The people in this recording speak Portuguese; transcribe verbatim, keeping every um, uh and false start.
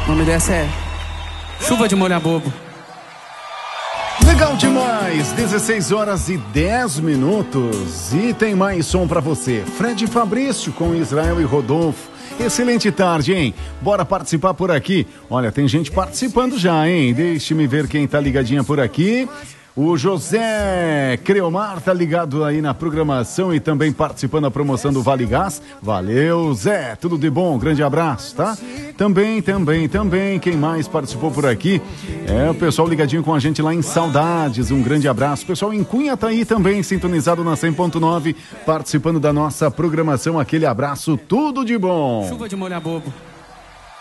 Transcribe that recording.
O nome dessa é Chuva de Molhar Bobo. Legal demais, dezesseis horas e dez minutos. E tem mais som pra você. Fred Fabrício com Israel e Rodolfo. Excelente tarde, hein? Bora participar por aqui. Olha, tem gente participando já, hein? Deixe-me ver quem tá ligadinha por aqui. O José Creomar tá ligado aí na programação e também participando da promoção do Vale Gás. Valeu, Zé, tudo de bom, grande abraço, tá? Também, também, também, quem mais participou por aqui? É o pessoal ligadinho com a gente lá em Saudades, um grande abraço. O pessoal em Cunha tá aí também, sintonizado na cem ponto nove, participando da nossa programação. Aquele abraço, tudo de bom. Chuva de Molhar Bobo.